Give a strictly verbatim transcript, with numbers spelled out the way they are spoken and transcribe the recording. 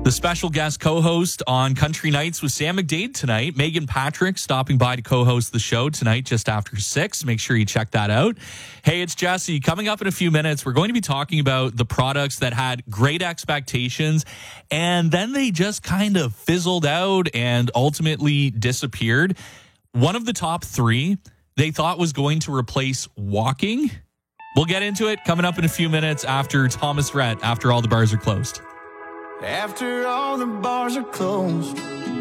The special guest co-host on Country Nights with Sam McDade tonight, Megan Patrick, stopping by to co-host the show tonight just after six. Make sure you check that out. Hey, it's Jesse. Coming up in a few minutes, we're going to be talking about the products that had great expectations, and then they just kind of fizzled out and ultimately disappeared. One of the top three they thought was going to replace walking. We'll get into it coming up in a few minutes after Thomas Rhett, after all the bars are closed. After all the bars are closed,